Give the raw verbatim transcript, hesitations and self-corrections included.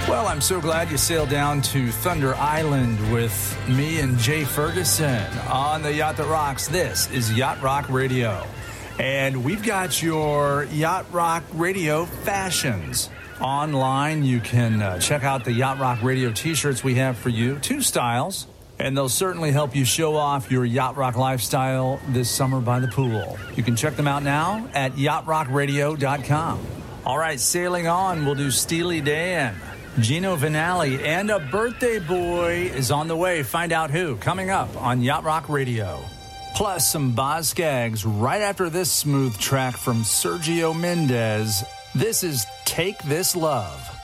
Well, I'm so glad you sailed down to Thunder Island with me and Jay Ferguson on the Yacht That Rocks. This is Yacht Rock Radio. And we've got your Yacht Rock Radio fashions. Online, you can uh, check out the Yacht Rock Radio t-shirts we have for you. Two styles. And they'll certainly help you show off your Yacht Rock lifestyle this summer by the pool. You can check them out now at yacht rock radio dot com. All right, sailing on, we'll do Steely Dan. Gino Vanelli and a birthday boy is on the way. Find out who, coming up on Yacht Rock Radio. Plus some Boz Scaggs right after this smooth track from Sergio Mendes. This is Take This Love.